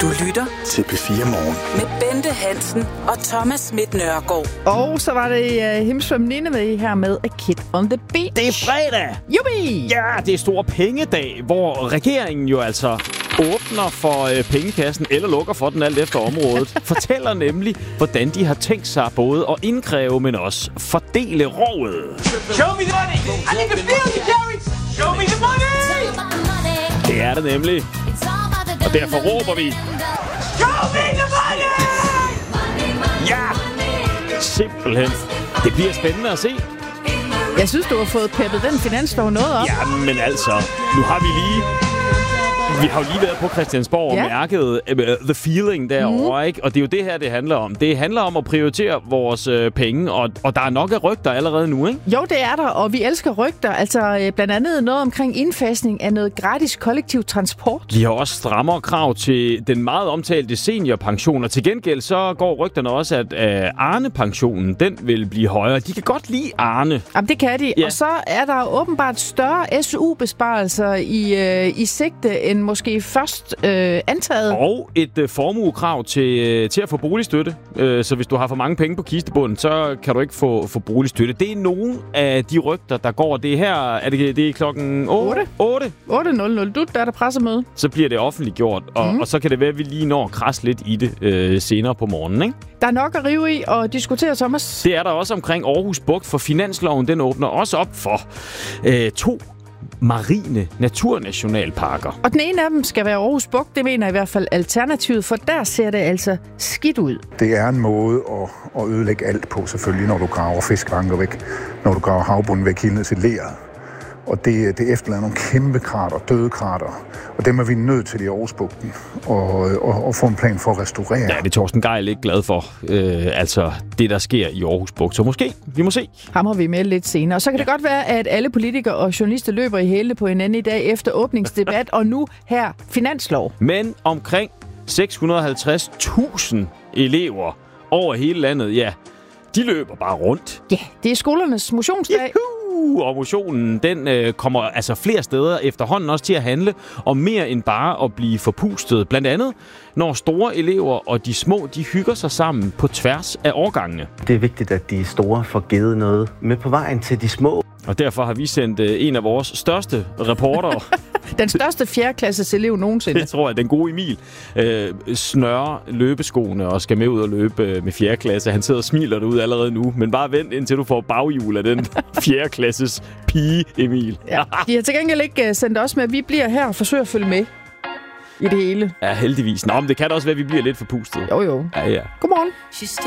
Du lytter til P4 Morgen med Bente Hansen og Thomas Schmidt Nørgaard. Og så var det Himsvøm Nineveh her med A Kid on the Beach. Det er fredag! Jubi! Ja, det er stor pengedag, hvor regeringen jo altså åbner for pengekassen, eller lukker for den alt efter området. Fortæller nemlig, hvordan de har tænkt sig både at indkræve, men også fordele rovet. Show me the money! I need to feel you, Jerry! Show me the money! Det er det nemlig. Og derfor råber vi. Show me the money! Ja! Simpelthen. Det bliver spændende at se. Jeg synes, du har fået peppet den finanslov noget op. Ja, men altså, nu har vi lige... Vi har jo lige været på Christiansborg og mærket the feeling derovre, ikke? Og det er jo det her, det handler om. Det handler om at prioritere vores penge, og der er nok af rygter allerede nu, ikke? Jo, det er der, og vi elsker rygter. Altså blandt andet noget omkring indfasning af noget gratis kollektiv transport. Vi har også strammere krav til den meget omtalte seniorpension, og til gengæld så går rygterne også, at Arne-pensionen, den vil blive højere. De kan godt lide Arne. Jamen, det kan de. Ja. Og så er der åbenbart større SU-besparelser i sigte end måske først antaget. Og et formuekrav til at få boligstøtte. Så hvis du har for mange penge på kistebunden, så kan du ikke få boligstøtte. Det er nogle af de rygter, der går. Det her, det er klokken 8? 8.00. Der er der pressemøde. Så bliver det offentliggjort, og så kan det være, at vi lige når at krasse lidt i det senere på morgenen, ikke? Der er nok at rive i og diskutere, Thomas. Det er der også omkring Aarhus Bugt, for finansloven den åbner også op for 2 marine naturnationalparker. Og den ene af dem skal være Aarhus Bugt, det mener i hvert fald Alternativet, for der ser det altså skidt ud. Det er en måde at ødelægge alt på, selvfølgelig, når du graver fiskvanker væk, når du graver havbunden væk helt ned til leret. Og det efterlader nogle kæmpe krater, døde krater. Og dem er vi nødt til i Aarhusbugten og få en plan for at restaurere. Ja, det er Torsten Gejl ikke glad for. Altså det, der sker i Aarhus Bugt. Så måske, vi må se. Ham har vi med lidt senere. Og så kan det godt være, at alle politikere og journalister løber i hælene på hinanden i dag efter åbningsdebat, og nu her finanslov. Men omkring 650.000 elever over hele landet, ja, de løber bare rundt. Ja, det er skolernes motionsdag. Og motionen, den kommer altså flere steder efterhånden også til at handle om mere end bare at blive forpustet. Blandt andet, når store elever og de små, de hygger sig sammen på tværs af årgangene. Det er vigtigt, at de store får givet noget med på vejen til de små. Og derfor har vi sendt en af vores største reportere. Den største 4. klasses elev nogensinde. Det tror jeg, den gode Emil snører løbeskoene og skal med ud og løbe med 4. klasse. Han sidder og smiler derude allerede nu, men bare vent indtil du får baghjul af den 4. klasses pige, Emil. Ja, de har til gengæld ikke sendt os med. Vi bliver her og forsøger at følge med i det hele. Ja, heldigvis. Nå, men det kan da også være, at vi bliver lidt forpustet. Jo. Ja. Godmorgen.